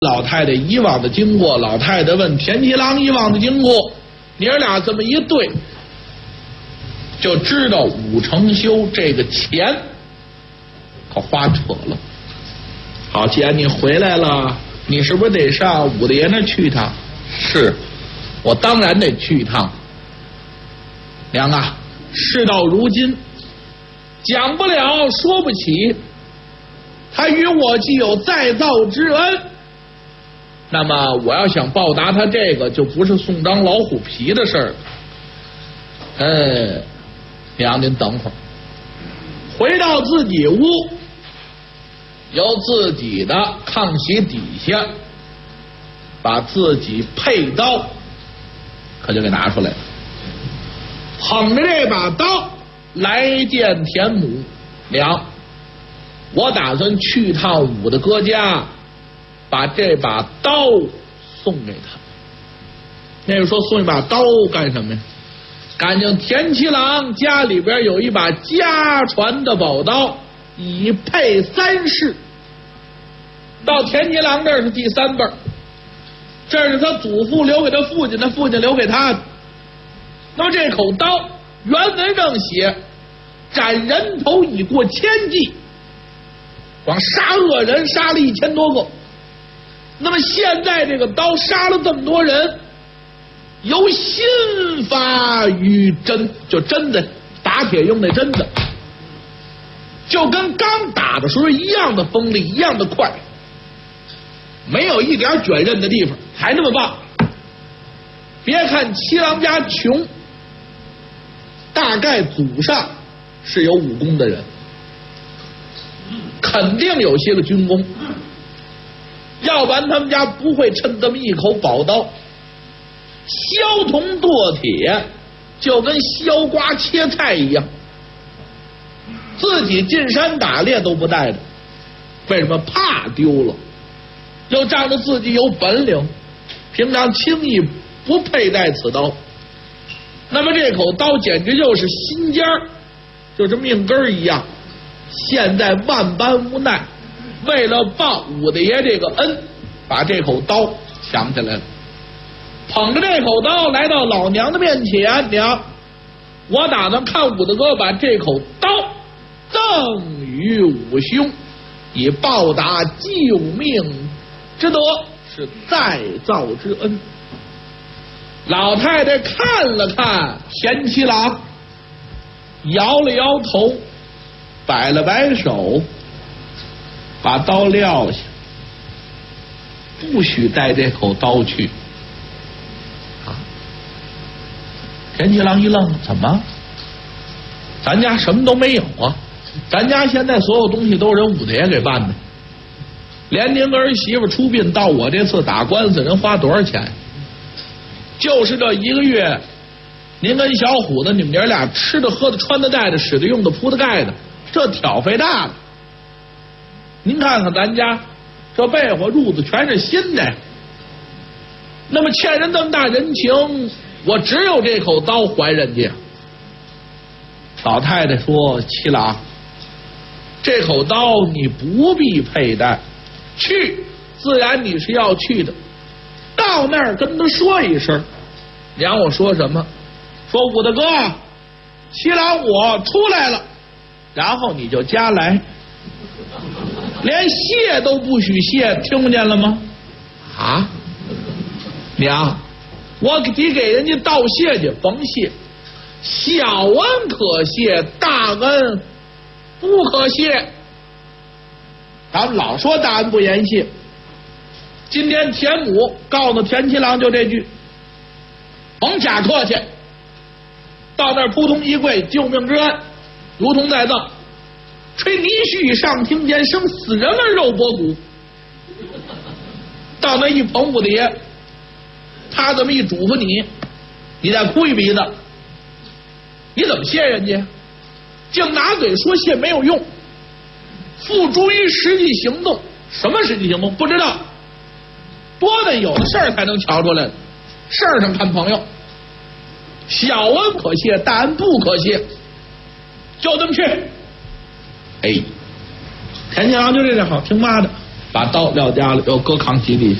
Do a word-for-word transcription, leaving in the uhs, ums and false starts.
老太太以往的经过，老太太问田七郎以往的经过，你儿俩这么一对，就知道武承修这个钱可花扯了。好，既然你回来了，你是不是得上武大爷那去一趟？是，我当然得去一趟。娘啊，事到如今，讲不了，说不起。他与我既有再造之恩，那么我要想报答他这个，就不是送张老虎皮的事儿了。呃，娘，您等会儿，回到自己屋，由自己的炕席底下，把自己佩刀可就给拿出来了，捧着这把刀来见田母娘。我打算去趟武大哥家，把这把刀送给他。那个说送一把刀干什么呀？感情田七郎家里边有一把家传的宝刀，以配三世。到田七郎这儿是第三辈儿，这是他祖父留给他父亲，他父亲留给他的。那么这口刀原文上写，斩人头已过千计。光杀恶人杀了一千多个，那么现在这个刀杀了这么多人，由心发于针，就针的打铁用那针的，就跟刚打的时候一样的锋利，一样的快，没有一点卷刃的地方，还那么棒。别看七郎家穷，大概祖上是有武功的人，肯定有些个军功，要不然他们家不会趁这么一口宝刀，削铜剁铁，就跟削瓜切菜一样。自己进山打猎都不带的，为什么？怕丢了，又仗着自己有本领，平常轻易不佩戴此刀。那么这口刀简直就是心尖儿，就是命根儿一样。现在万般无奈，为了报武大爷这个恩，把这口刀抢起来了，捧着这口刀来到老娘的面前。娘，我打算看武大哥把这口刀赠与武兄，以报答救命之德，是再造之恩。老太太看了看田七郎，摇了摇头，摆了摆手，把刀撂下，不许带这口刀去。啊！田七郎一愣，怎么？咱家什么都没有啊！咱家现在所有东西都是人武大爷给办的，连您儿媳妇出殡到我这次打官司，人花多少钱？就是这一个月，您跟小虎子你们爷俩吃的、喝的、穿的、戴的、使的、用的、铺的、盖的，这挑费大了。您看看咱家这被窝褥子全是新的，那么欠人这么大人情，我只有这口刀还人家。老太太说：“七郎，这口刀你不必佩戴，去自然你是要去的，到那儿跟他说一声。娘，我说什么？说武大哥，七郎我出来了，然后你就家来，连谢都不许谢，听不见了吗？啊，娘，我得给人家道谢去，甭谢，小恩可谢，大恩不可谢。咱们老说大恩不言谢，今天田母告诉田七郎就这句，甭假客气，到那儿扑通一跪，救命之恩如同在葬，吹泥絮上庭间，生死人了肉搏骨。到那一捧武大爷，他这么一嘱咐你，你再哭一鼻子，你怎么谢人家？净拿嘴说谢没有用，付诸于实际行动。什么实际行动？不知道，多的有的事儿才能瞧出来，事儿上看朋友。小恩可谢，大恩不可谢，就这么去。哎，田七郎就这点好，听妈的， 把刀撂家里，又搁炕席底下。